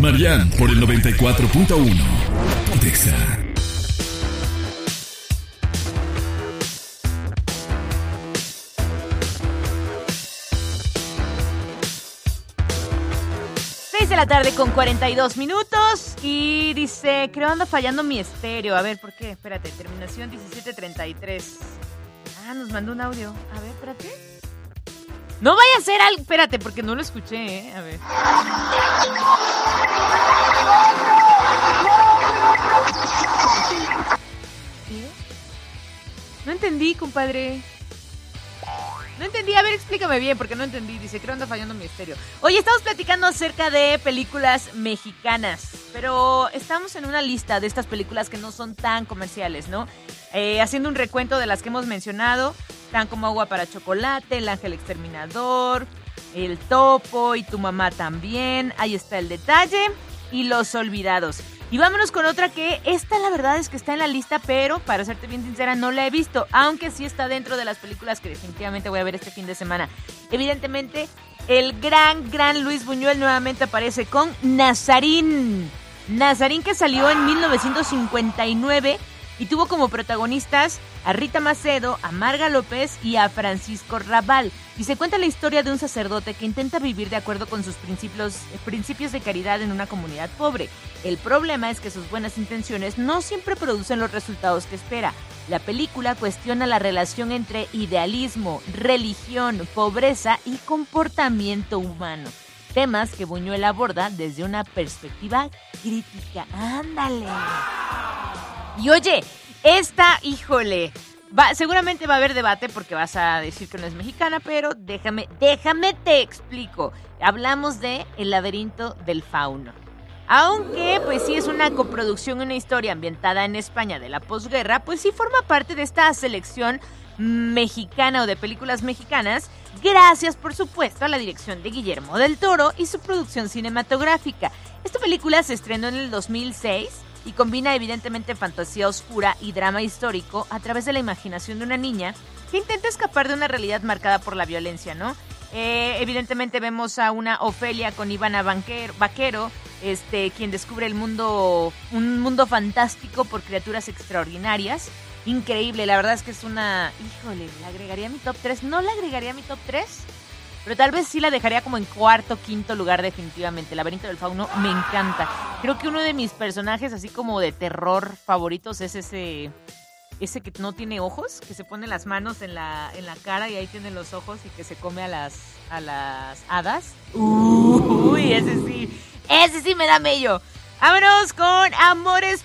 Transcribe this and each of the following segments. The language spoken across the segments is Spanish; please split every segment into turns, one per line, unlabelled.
Marian por el 94.1. Pontexa.
De la tarde con 42 minutos y dice, creo anda fallando mi estéreo. A ver, ¿por qué? Espérate, terminación 1733. Ah, nos mandó un audio. A ver, espérate. No vaya a ser algo, espérate, porque no lo escuché, A ver. ¿Qué? No entendí, compadre. No entendí, a ver, explícame bien, porque no entendí. Dice, creo anda fallando mi estéreo. Oye, estamos platicando acerca de películas mexicanas, pero estamos en una lista de estas películas que no son tan comerciales, ¿no? Haciendo un recuento de las que hemos mencionado, tan como Agua para Chocolate, El Ángel Exterminador, El Topo y Tu Mamá también. Ahí está el detalle y Los Olvidados. Y vámonos con otra que esta la verdad es que está en la lista, pero para serte bien sincera no la he visto, aunque sí está dentro de las películas que definitivamente voy a ver este fin de semana. Evidentemente, el gran Luis Buñuel nuevamente aparece con Nazarín. Nazarín, que salió en 1959 y tuvo como protagonistas a Rita Macedo, a Marga López y a Francisco Rabal. Y se cuenta la historia de un sacerdote que intenta vivir de acuerdo con sus principios de caridad en una comunidad pobre. El problema es que sus buenas intenciones no siempre producen los resultados que espera. La película cuestiona la relación entre idealismo, religión, pobreza y comportamiento humano. Temas que Buñuel aborda desde una perspectiva crítica. ¡Ándale! Y oye, esta, híjole, seguramente va a haber debate porque vas a decir que no es mexicana, pero déjame te explico. Hablamos de El laberinto del fauno. Aunque, pues sí es una coproducción, una historia ambientada en España de la posguerra, pues sí forma parte de esta selección mexicana o de películas mexicanas, gracias, por supuesto, a la dirección de Guillermo del Toro y su producción cinematográfica. Esta película se estrenó en el 2006 y combina evidentemente fantasía oscura y drama histórico a través de la imaginación de una niña que intenta escapar de una realidad marcada por la violencia, ¿no? Evidentemente vemos a una Ofelia con Ivana Vaquero, quien descubre un mundo fantástico por criaturas extraordinarias. Increíble, la verdad es que es una... Híjole, ¿la agregaría a mi top 3? No la agregaría a mi top 3, pero tal vez sí la dejaría como en cuarto, quinto lugar definitivamente. El laberinto del fauno me encanta. Creo que uno de mis personajes así como de terror favoritos es ese que no tiene ojos, que se pone las manos en la cara y ahí tiene los ojos y que se come a las hadas. Uy, ese sí me da mello. Vámonos con Amores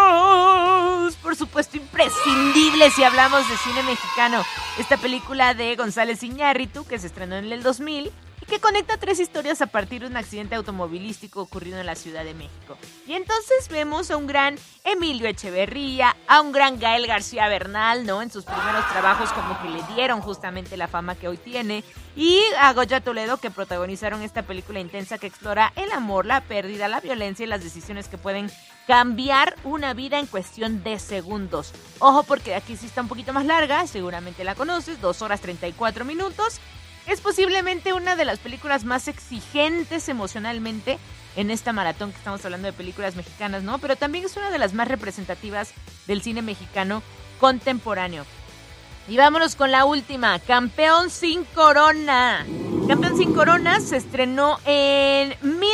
Perros, por supuesto imprescindible si hablamos de cine mexicano. Esta película de González Iñárritu, que se estrenó en el 2000 y que conecta 3 historias a partir de un accidente automovilístico ocurrido en la Ciudad de México. Y entonces vemos a un gran Emilio Echeverría, a un gran Gael García Bernal, ¿no? En sus primeros trabajos como que le dieron justamente la fama que hoy tiene. Y a Goya Toledo, que protagonizaron esta película intensa que explora el amor, la pérdida, la violencia y las decisiones que pueden cambiar una vida en cuestión de segundos. Ojo, porque aquí sí está un poquito más larga, seguramente la conoces, 2 horas 34 minutos. Es posiblemente una de las películas más exigentes emocionalmente en esta maratón que estamos hablando de películas mexicanas, ¿no? Pero también es una de las más representativas del cine mexicano contemporáneo. Y vámonos con la última, Campeón sin Corona. Campeón sin Corona se estrenó en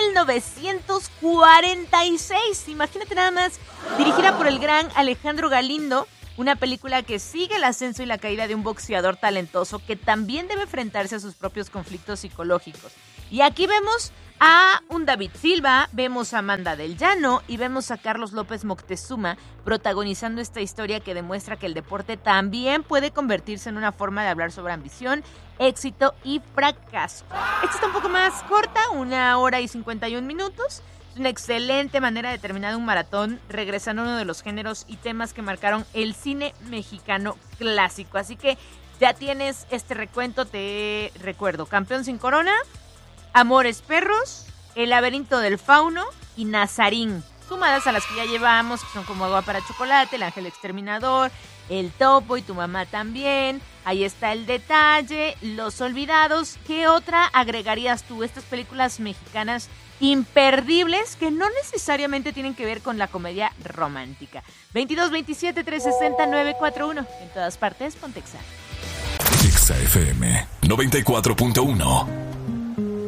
1946. Imagínate nada más, dirigida por el gran Alejandro Galindo. Una película que sigue el ascenso y la caída de un boxeador talentoso que también debe enfrentarse a sus propios conflictos psicológicos. Y aquí vemos a un David Silva, vemos a Amanda del Llano y vemos a Carlos López Moctezuma protagonizando esta historia que demuestra que el deporte también puede convertirse en una forma de hablar sobre ambición, éxito y fracaso. Esta está un poco más corta, 1 hora y 51 minutos. Es una excelente manera de terminar un maratón regresando a uno de los géneros y temas que marcaron el cine mexicano clásico. Así que ya tienes este recuento, te recuerdo. Campeón sin Corona, Amores Perros, El laberinto del fauno y Nazarín. Sumadas a las que ya llevamos, que son como Agua para Chocolate, El Ángel Exterminador, El Topo y tu mamá también. Ahí está El Detalle, Los Olvidados. ¿Qué otra agregarías tú? Estas películas mexicanas imperdibles que no necesariamente tienen que ver con la comedia romántica. 22 27 360 941. En todas partes, Pontexa.
Exa FM 94.1.